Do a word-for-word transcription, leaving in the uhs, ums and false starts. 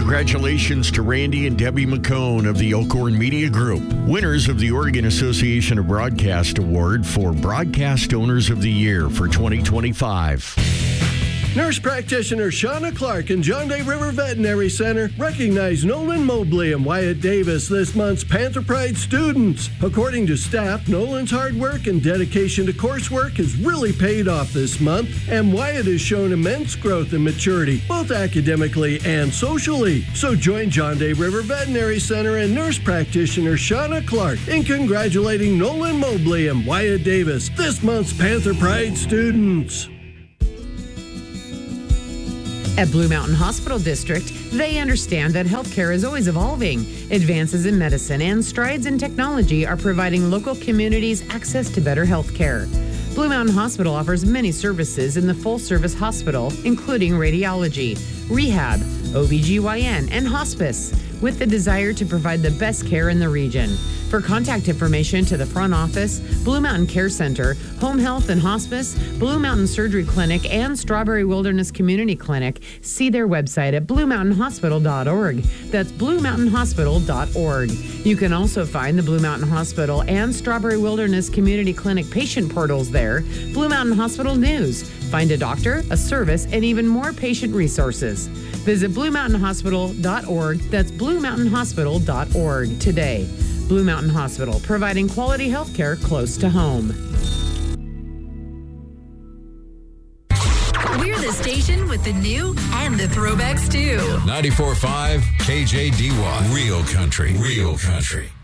Congratulations to Randy and Debbie McCone of the Elkhorn Media Group, winners of the Oregon Association of Broadcast Award for Broadcast Owners of the Year for twenty twenty-five. Nurse practitioner Shauna Clark and John Day River Veterinary Center recognize Nolan Mobley and Wyatt Davis, this month's Panther Pride students. According to staff, Nolan's hard work and dedication to coursework has really paid off this month, and Wyatt has shown immense growth and maturity, both academically and socially. So join John Day River Veterinary Center and nurse practitioner Shauna Clark in congratulating Nolan Mobley and Wyatt Davis, this month's Panther Pride students. At Blue Mountain Hospital District, they understand that healthcare is always evolving. Advances in medicine and strides in technology are providing local communities access to better healthcare. Blue Mountain Hospital offers many services in the full-service hospital, including radiology, rehab, O B G Y N, and hospice, with the desire to provide the best care in the region. For contact information to the front office, Blue Mountain Care Center, Home Health and Hospice, Blue Mountain Surgery Clinic, and Strawberry Wilderness Community Clinic, see their website at blue mountain hospital dot org. That's blue mountain hospital dot org. You can also find the Blue Mountain Hospital and Strawberry Wilderness Community Clinic patient portals there. Blue Mountain Hospital News. Find a doctor, a service, and even more patient resources. Visit blue mountain hospital dot org. That's blue mountain hospital dot org today. Blue Mountain Hospital, providing quality health care close to home. We're the station with the new and the throwbacks too. ninety-four point five K J D Y. Real country. Real country.